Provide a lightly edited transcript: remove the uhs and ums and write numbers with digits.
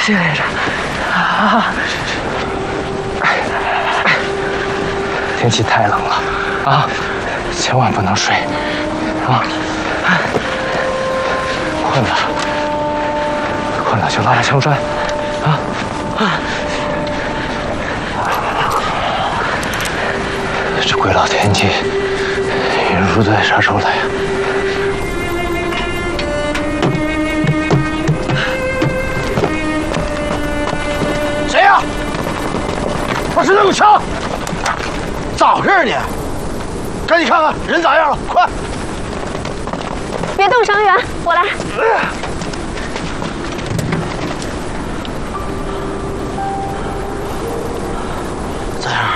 歇着啊！天气太冷了啊，千万不能睡啊！困了就拉拉枪栓啊！这鬼佬天气引入队啥时候来呀？ 谁呀？我身上有枪！咋回事你？赶紧看看人咋样了，快！ 别动，伤员，我来。 咋样？